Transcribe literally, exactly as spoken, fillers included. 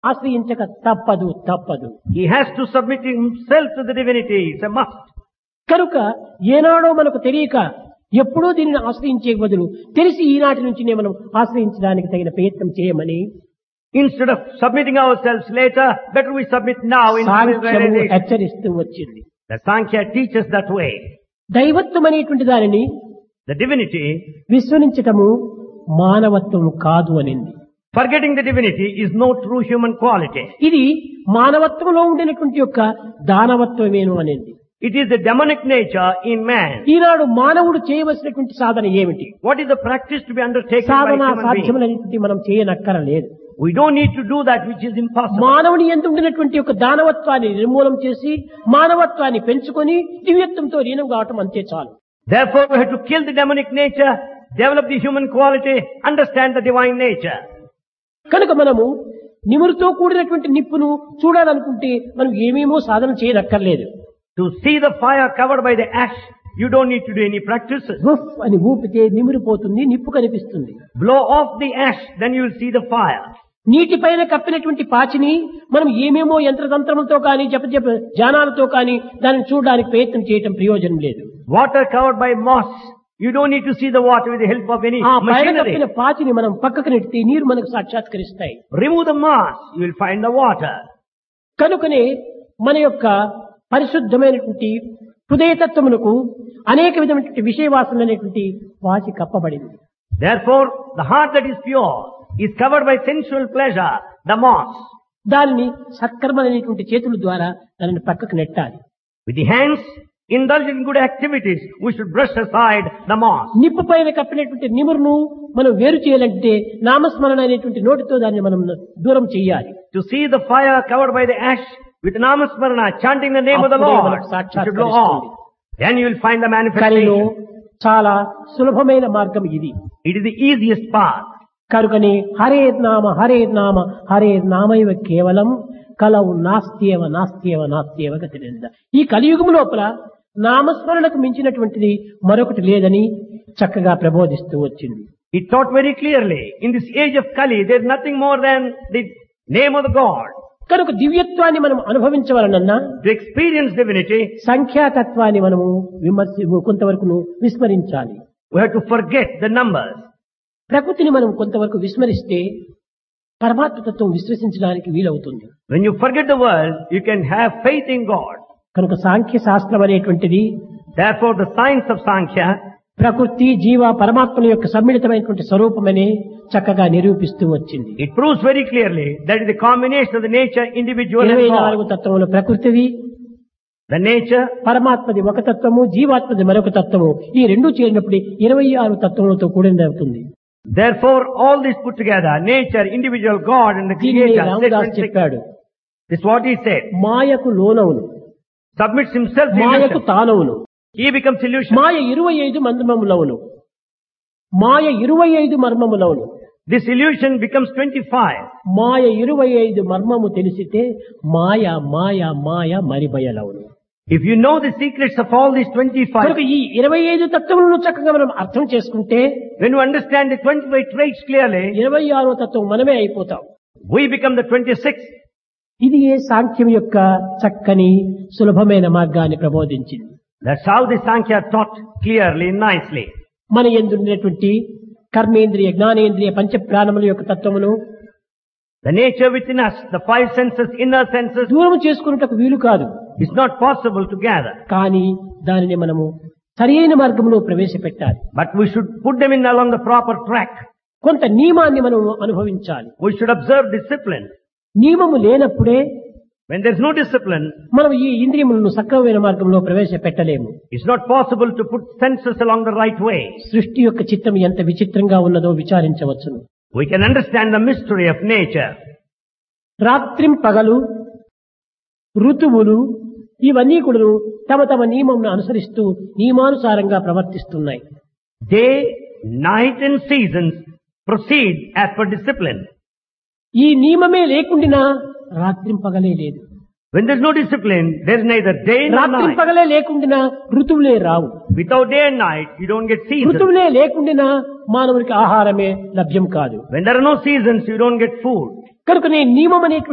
ఆశ్రయించక తప్పదు తప్పదు. He has to submit himself to the divinity. It's a must. కనుక ఏనాడో మనకు తెలియక ఎప్పుడూ దీనిని ఆశ్రయించే బదులు తెలిసి ఈనాటి నుంచినే మనం ఆశ్రయించడానికి తగిన ప్రయత్నం చేయమని Instead of submitting ourselves later, better we submit now in సాంఖ్యము realization. హెచ్చరిస్తూ వచ్చింది. The Sankhya teaches that way. దైవత్వం అనేటువంటి దానిని The divinity, విస్మరించటము మానవత్వము కాదు అనింది. forgetting the divinity is no true human quality. ఇది మానవత్వంలో ఉండినటువంటి యొక్క దానవత్వమేను అనేది. It is the demonic nature in man. ఈనాడు మానవుడు చేయవలసినటువంటి సాధన ఏమిటి? What is the practice to be undertaken by Sadhana human being? సాధ్యములనేటువంటి మనం చేయనక్కరలేదు. We don't need to do that which is impossible. మానవుని యందు ఉండినటువంటి యొక్క దానవత్వాన్ని నిర్మూలం చేసి మానవత్వాన్ని పెంచుకొని దివ్యత్వంతో లీనం కావటం అంతే చాలు. Therefore, we have to kill the demonic nature, develop the human quality, understand the divine nature. కనుక మనము నిమురుతో కూడినటువంటి నిప్పును చూడాలనుకుంటే మనం ఏమేమో సాధన చేయనక్కర్లేదు. To see the fire covered by the ash, you don't need to do any practices. రుఫ్ అని ఊపితే నిమురిపోతుంది, నిప్పు కనిపిస్తుంది. Blow off the ash, then you will see the fire. నీటిపైన కప్పినటువంటి పాచిని మనం ఏమేమో యంత్రతంత్రములతో కానీ జప జప జానాలతో కానీ దానిని చూడడానికి ప్రయత్నం చేయటం ప్రయోజనం లేదు. Water covered by moss, you don't need to see the water with the help of any ఆ పైన machinery. కప్పిన పాచిని మనం పక్కకు నెడితే నీరు మనకు సాక్షాత్కరిస్తాయి. Remove the moss, you will find the water. కనుకనే మన యొక్క పరిశుద్ధమైనటువంటి హృదయతత్వమునకు అనేక విధమైనటువంటి విషయవాసన అనేటువంటి వాచి కప్పబడింది. Therefore, the heart that is pure is covered by sensual pleasure, the moss. దానిని సత్కర్మలనేటువంటి చేతుల ద్వారా దానిని పక్కకు నెట్టాలి. With the hands, indulge in good activities, we should brush aside the moss. నిప్పు పైన కప్పినటువంటి నిమురును మనం వేరు చేయాలంటే నామస్మరణ అనేటువంటి నోటితో దాన్ని మనం దూరం చేయాలి. To see the fire covered by the ash with namasmarana, chanting the name of the అప్పుడే Lord, మనకు you should సాక్షాత్కరిస్తుంది. blow off. Then you will find the కరిలో manifestation. చాలా సులభమైన మార్గం ఇది. It is the easiest path. కనుకనే హరే నామ హరే నామ హరే నామైవ కేవలం కలవు నాస్త్యేవ నాస్త్యేవ నాస్త్యేవ గతిరేంద. ఈ కలియుగం లోపల నామస్మరణకు మించినటువంటిది మరొకటి లేదని చక్కగా ప్రబోధిస్తూ వచ్చింది. It taught very clearly, in this age of Kali, there is nothing more than the name of the God. కనుక దివ్యత్వాన్ని మనం అనుభవించవలనన్నా To experience divinity, సంఖ్యాతత్వాన్ని మనము విమర్శ కొంతవరకు విస్మరించాలి. we have to forget the numbers. ప్రకృతిని మనం కొంతవరకు విస్మరిస్తే పరమాత్మతత్వం విశ్వసించడానికి వీలవుతుంది. When you forget the world, you can have faith in God. కనుక సాంఖ్య శాస్త్రం అనేటువంటిది Therefore, the science of Sankhya, ప్రకృతి జీవ పరమాత్మల యొక్క సమ్మిళితమైనటువంటి స్వరూపమని చక్కగా నిరూపిస్తూ వచ్చింది. it proves very clearly that is the combination of the nature, individual ఇరవై and నాలుగు God. తత్వములు ప్రకృతివి, The nature, పరమాత్మది ఒక తత్వము, జీవాత్మది మరొక తత్వము. ఈ రెండు చేరినప్పుడు ఇరవై ఆరు తత్వములతో కూడినది అవుతుంది. therefore, all this put together, nature, individual, God and the దీన్ని Creator, రామదాస్ set చెప్పాడు. this is what he said. మాయకు లోనవును, Submits himself to మాయకు illusion. తానవును, He becomes illusion. మాయ ఇరవై ఐదు మర్మములవును, మాయ ఇరవై ఐదు మర్మములవును. This illusion becomes twenty-five. మాయ ఇరవై ఐదు మర్మము తెలిసితే మాయ మాయ మాయ మరిబయలవును. If you know the secrets of all these twenty-five, కనుక ఈ ఇరవై ఐదు తత్వములను చక్కగా మనం అర్థం చేసుకుంటే when you understand the twenty-five traits clearly, ఇరవై ఆరో తత్వం మనమే అయిపోతాం. we become the twenty-sixth. ఇది ఏ సాంఖ్యం యొక్క చక్కని సులభమైన మార్గాన్ని ప్రబోధించింది. That's how the Sankhya taught clearly, nicely. మన యందున్నటువంటి కర్మేంద్రియ జ్ఞానేంద్రియ పంచ ప్రాణముల యొక్క తత్వమును The nature within us, the five senses, inner senses, దూరం చేసుకున్నటకు వీలు కాదు. is not possible to gather. కానీ దానిని మనము సరి అయిన మార్గంలో ప్రవేశపెట్టాలి. But we should put them in along the proper track. కొంత నియమాన్ని మనం అనుభవించాలి. We should observe discipline. నియమము లేనప్పుడే When there's no discipline, మనం ఈ ఇంద్రియములను సక్రమమైన మార్గంలో ప్రవేశపెట్టలేము. it's not possible to put senses along the right way. సృష్టి యొక్క చిత్తం ఎంత విచిత్రంగా ఉన్నదో విచారించవచ్చును. We can understand the mystery of nature. రాత్రిం పగలు, ఋతువులు ఇవన్నీ కూడా తమ తమ నియమం అనుసరిస్తూ నియమానుసారంగా ప్రవర్తిస్తున్నాయి. Day, night and seasons proceed as per discipline. ఈ నియమమే లేకుండా రాత్రిం పగలే లేదు. When there's no discipline, there's neither day nor రాత్రిం night. పగలే లేకుండా ఋతువులే రావు. Without day and night, you don't get seasons. ఋతువులే లేకుండా మానవునికి ఆహారమే లభ్యం కాదు. When there are no seasons, you don't get food. కనుక నియమం అనేటువంటి